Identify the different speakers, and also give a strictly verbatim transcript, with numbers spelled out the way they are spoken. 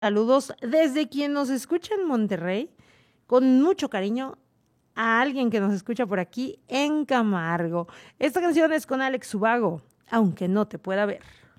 Speaker 1: Saludos desde quien nos escucha en Monterrey, con mucho cariño a alguien que nos escucha por aquí en Camargo. Esta canción es con Alex Subago, aunque no te pueda ver.